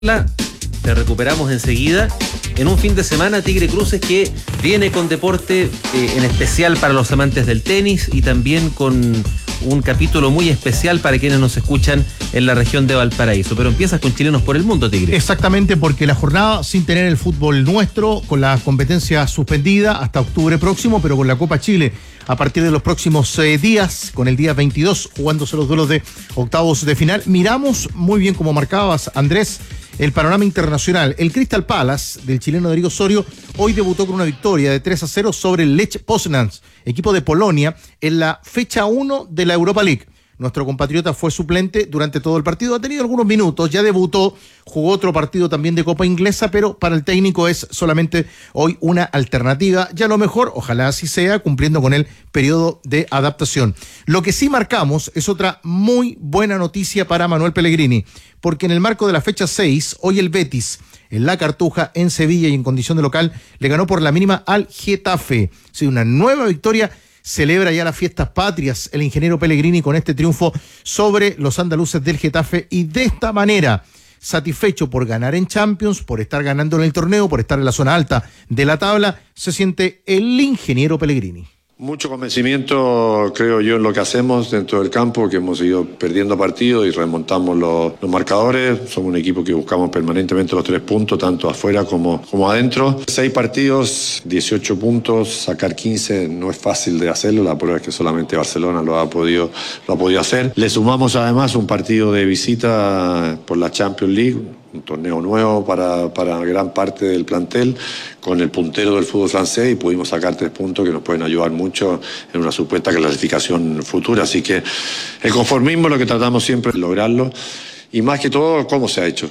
Te recuperamos enseguida en un fin de semana Tigre Cruces que viene con deporte en especial para los amantes del tenis y también con un capítulo muy especial para quienes nos escuchan en la región de Valparaíso. Pero empiezas con Chilenos por el Mundo, Tigre. Exactamente, porque la jornada sin tener el fútbol nuestro, con la competencia suspendida hasta octubre próximo, pero con la Copa Chile a partir de los próximos días, con el día 22 jugándose los duelos de octavos de final. Miramos muy bien, como marcabas, Andrés, el panorama internacional. El Crystal Palace del chileno Darío Osorio hoy debutó con una victoria de 3-0 sobre el Lech Poznan, equipo de Polonia, en la fecha 1 de la Europa League. Nuestro compatriota fue suplente durante todo el partido, ha tenido algunos minutos, ya debutó, jugó otro partido también de Copa Inglesa, pero para el técnico es solamente hoy una alternativa, ya lo mejor, ojalá así sea, cumpliendo con el periodo de adaptación. Lo que sí marcamos es otra muy buena noticia para Manuel Pellegrini, porque en el marco de la fecha 6, hoy el Betis, en la Cartuja, en Sevilla y en condición de local, le ganó por la mínima al Getafe. Sí, una nueva victoria. Celebra ya las fiestas patrias el ingeniero Pellegrini con este triunfo sobre los andaluces del Getafe y de esta manera, satisfecho por ganar en Champions, por estar ganando en el torneo, por estar en la zona alta de la tabla, se siente el ingeniero Pellegrini. Mucho convencimiento, creo yo, en lo que hacemos dentro del campo, que hemos ido perdiendo partidos y remontamos los marcadores. Somos un equipo que buscamos permanentemente los 3 puntos, tanto afuera como adentro. 6 partidos, 18 puntos, sacar 15 no es fácil de hacerlo. La prueba es que solamente Barcelona lo ha podido hacer. Le sumamos además un partido de visita por la Champions League, un torneo nuevo para gran parte del plantel, con el puntero del fútbol francés, y pudimos sacar 3 puntos que nos pueden ayudar mucho en una supuesta clasificación futura. Así que el conformismo es lo que tratamos siempre de lograrlo, y más que todo, cómo se ha hecho.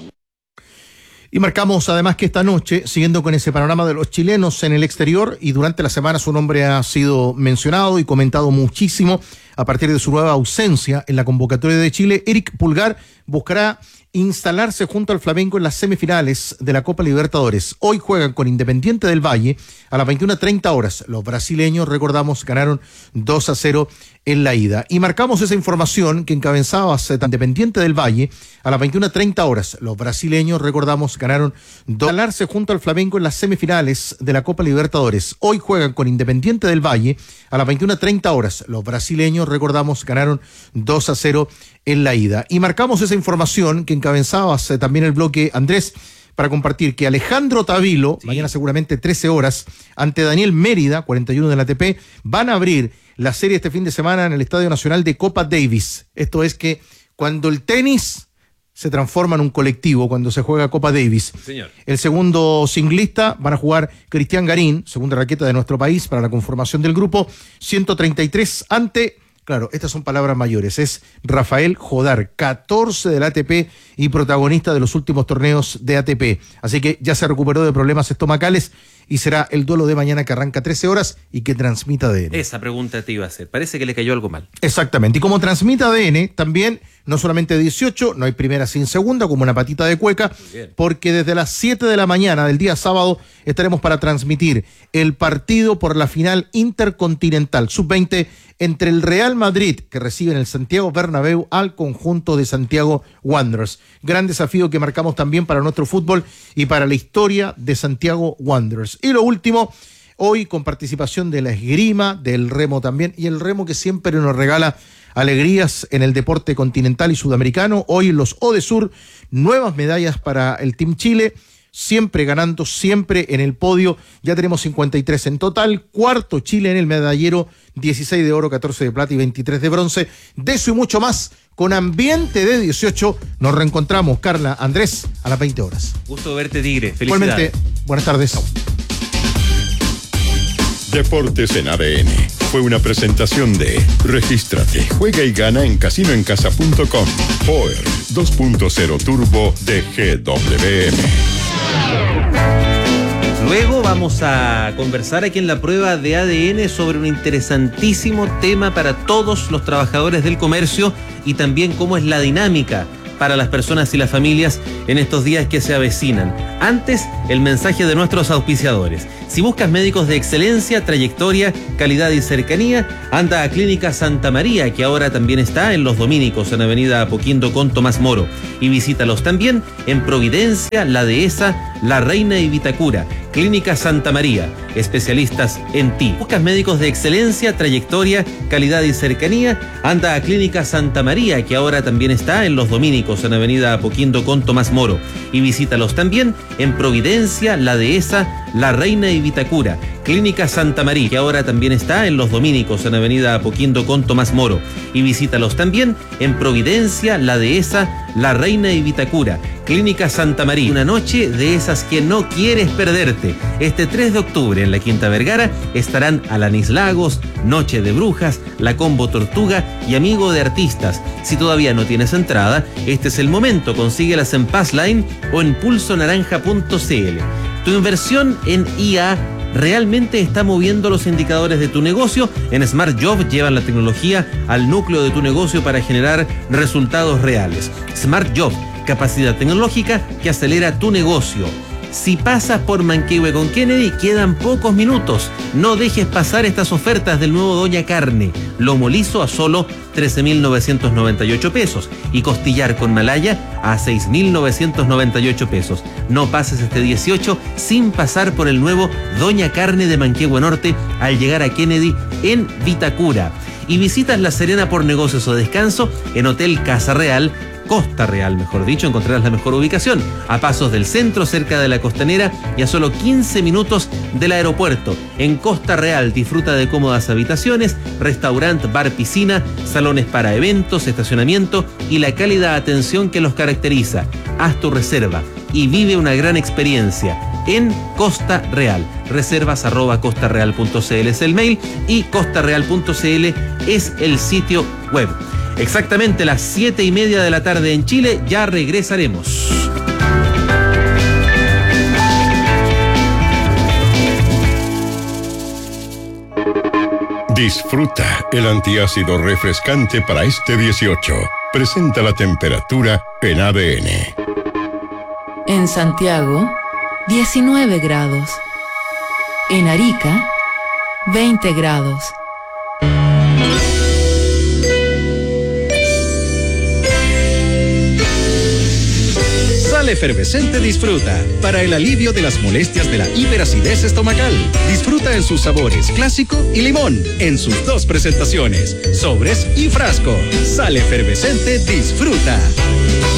Y marcamos además que esta noche, siguiendo con ese panorama de los chilenos en el exterior, y durante la semana su nombre ha sido mencionado y comentado muchísimo a partir de su nueva ausencia en la convocatoria de Chile, Eric Pulgar buscará instalarse junto al Flamengo en las semifinales de la Copa Libertadores. Hoy juegan con Independiente del Valle a las 21:30 horas. Los brasileños, recordamos, ganaron 2-0 en la ida. Y marcamos esa información que encabezaba Independiente del Valle a las 21:30 horas. Los brasileños, recordamos, ganaron 2-0. Instalarse junto al Flamengo en las semifinales de la Copa Libertadores. Hoy juegan con Independiente del Valle a las 21:30 horas. Los brasileños, recordamos, ganaron 2-0 en la ida. Y marcamos esa información que encabezabas también el bloque, Andrés, para compartir que Alejandro Tavilo, mañana seguramente 13 horas, ante Daniel Mérida, 41 de la ATP, van a abrir la serie este fin de semana en el Estadio Nacional de Copa Davis. Esto es que cuando el tenis se transforma en un colectivo, cuando se juega Copa Davis. Señor. El segundo singlista van a jugar Cristian Garín, segunda raqueta de nuestro país para la conformación del grupo, 133 ante... Claro, estas son palabras mayores. Es Rafael Jodar, 14 del ATP y protagonista de los últimos torneos de ATP. Así que ya se recuperó de problemas estomacales y será el duelo de mañana que arranca 13 horas y que transmita ADN. Esa pregunta te iba a hacer. Parece que le cayó algo mal. Exactamente. Y como transmite ADN, también, no solamente 18, no hay primera sin segunda, como una patita de cueca, porque desde las 7 de la mañana del día sábado estaremos para transmitir el partido por la final intercontinental sub-20 entre el Real Madrid, que recibe en el Santiago Bernabéu, al conjunto de Santiago Wanderers. Gran desafío que marcamos también para nuestro fútbol y para la historia de Santiago Wanderers. Y lo último, hoy con participación de la esgrima, del remo también, y el remo que siempre nos regala alegrías en el deporte continental y sudamericano. Hoy los Odesur, nuevas medallas para el Team Chile, siempre ganando, siempre en el podio. Ya tenemos 53 en total, cuarto Chile en el medallero, 16 de oro, 14 de plata y 23 de bronce. De eso y mucho más, con ambiente de 18, nos reencontramos, Carla, Andrés, a las 20 horas. Gusto verte, Tigre. Felicidades. Igualmente, buenas tardes. Deportes en ADN. Fue una presentación de Regístrate, juega y gana en casinoencasa.com. Power 2.0 Turbo de GWM. Luego vamos a conversar aquí en la prueba de ADN sobre un interesantísimo tema para todos los trabajadores del comercio y también cómo es la dinámica para las personas y las familias en estos días que se avecinan. Antes, el mensaje de nuestros auspiciadores. Si buscas médicos de excelencia, trayectoria, calidad y cercanía, anda a Clínica Santa María, que ahora también está en Los Dominicos, en Avenida Apoquindo con Tomás Moro. Y visítalos también en Providencia, La Dehesa, La Reina y Vitacura. Clínica Santa María, especialistas en ti. ¿Buscas médicos de excelencia, trayectoria, calidad y cercanía? Anda a Clínica Santa María, que ahora también está en Los Dominicos, en Avenida Apoquindo con Tomás Moro. Y visítalos también en Providencia, La Dehesa, La Reina y Vitacura. Clínica Santa María, que ahora también está en Los Dominicos, en Avenida Apoquindo con Tomás Moro. Y visítalos también en Providencia, La Dehesa, La Reina y Vitacura. Clínica Santa María. Una noche de esas que no quieres perderte. Este 3 de octubre en la Quinta Vergara estarán Alanis Lagos, Noche de Brujas, La Combo Tortuga y Amigo de Artistas. Si todavía no tienes entrada, este es el momento. Consíguelas en Passline o en pulsonaranja.cl. Tu inversión en IA realmente está moviendo los indicadores de tu negocio. En Smart Job llevan la tecnología al núcleo de tu negocio para generar resultados reales. Smart Job, capacidad tecnológica que acelera tu negocio. Si pasas por Manquehue con Kennedy, quedan pocos minutos. No dejes pasar estas ofertas del nuevo Doña Carne. Lomo liso a solo 13.998 pesos y costillar con malaya a 6.998 pesos. No pases este 18 sin pasar por el nuevo Doña Carne de Manquehue Norte al llegar a Kennedy en Vitacura. Y visitas La Serena por negocios o descanso en Hotel Casa Real, Costa Real, mejor dicho, encontrarás la mejor ubicación, a pasos del centro, cerca de la costanera y a solo 15 minutos del aeropuerto. En Costa Real disfruta de cómodas habitaciones, restaurante, bar, piscina, salones para eventos, estacionamiento y la cálida atención que los caracteriza. Haz tu reserva y vive una gran experiencia en Costa Real. Reservas @costareal.cl es el mail y costareal.cl es el sitio web. Exactamente las 7:30 de la tarde en Chile, ya regresaremos. Disfruta el antiácido refrescante para este 18. Presenta la temperatura en ADN. En Santiago, 19 grados. En Arica, 20 grados. Sal Efervescente Disfruta, para el alivio de las molestias de la hiperacidez estomacal. Disfruta en sus sabores clásico y limón, en sus dos presentaciones, sobres y frasco. Sal Efervescente Disfruta.